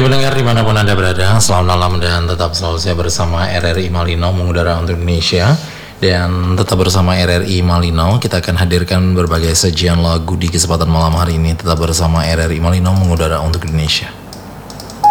pendengar dimanapun Anda berada, selamat malam dan tetap selalu saya bersama RRI Malino mengudara untuk Indonesia. Dan tetap bersama RRI Malino, kita akan hadirkan berbagai sajian lagu di kesempatan malam hari ini. Tetap bersama RRI Malino mengudara untuk Indonesia.